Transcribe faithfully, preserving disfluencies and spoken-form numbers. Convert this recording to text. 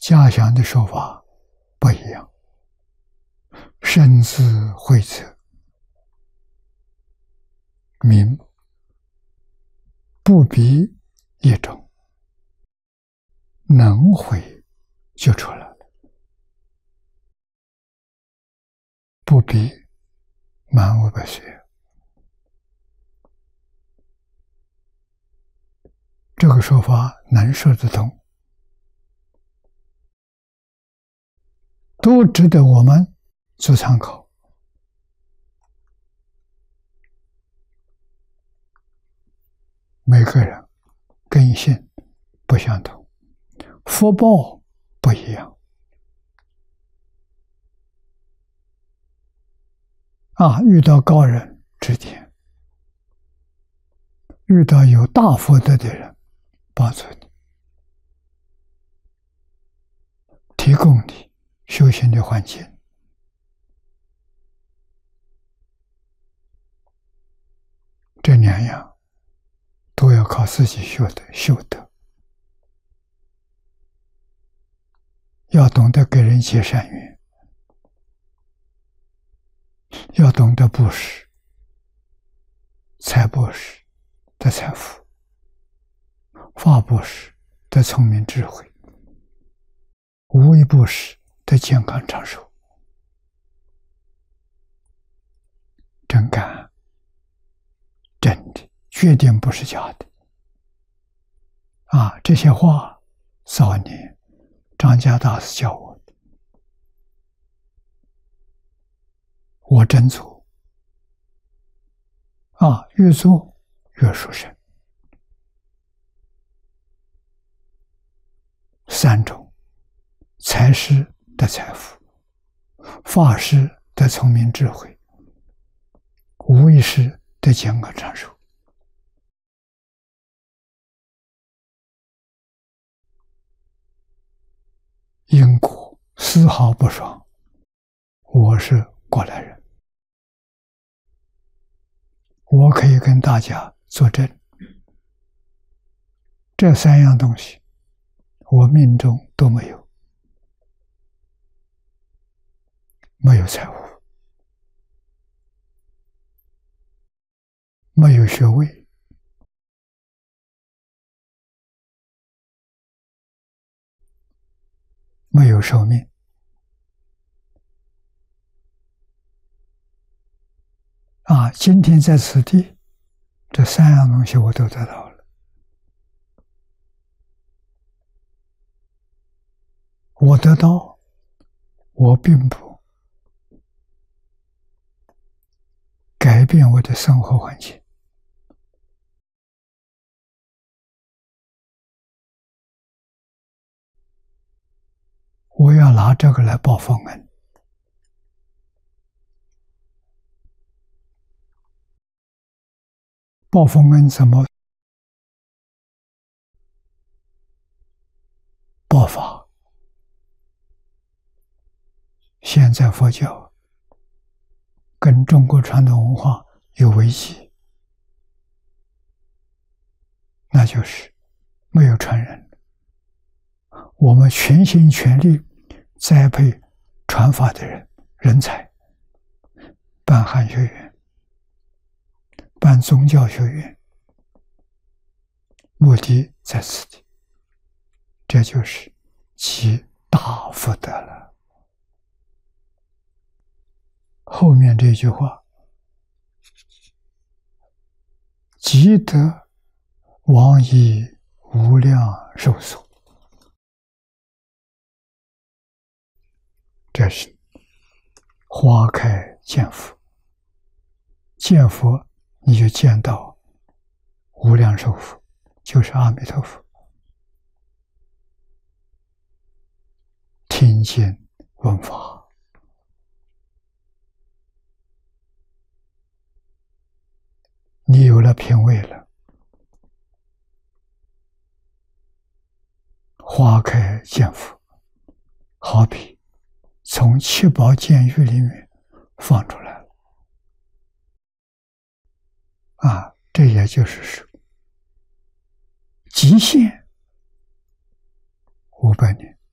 家乡的说法不一样。身自会者，名不必一种，能会就出来了。不必满五百岁。这个说法能说得通，都值得我们做参考。每个人根性不相同，福报不一样啊！遇到高人指点，遇到有大福德的人帮助你，提供你修行的环境，这两样都要靠自己修的修德，要懂得给人结善缘，要懂得布施，财布施的财富，法布施的聪明智慧，无为布施的健康长寿。真干，真的，绝对不是假的。啊，这些话早年张家大师教我的，我真做。啊，越做越殊胜。三种：财师的财富，法师的聪明智慧，无为师的健康长寿。因果丝毫不爽，我是过来人，我可以跟大家作证，这三样东西我命中都没有。没有财物，没有学位，没有寿命。啊，今天在此地，这三样东西我都得到了。我得到，我并不改变我的生活环境，我要拿这个来报佛恩。报佛恩怎么报法？现在佛教跟中国传统文化有危机，那就是没有传人。我们全心全力栽培传法的人人才，办汉学院，办宗教学院，目的在此地，这就是积大福德了。后面这句话，积德往以无量寿所，这是花开见佛，见佛你就见到无量寿佛，就是阿弥陀佛。听经闻法，你有了品位了，花开见佛，好比从七宝监狱里面放出来了啊！这也就是说，极限五百年。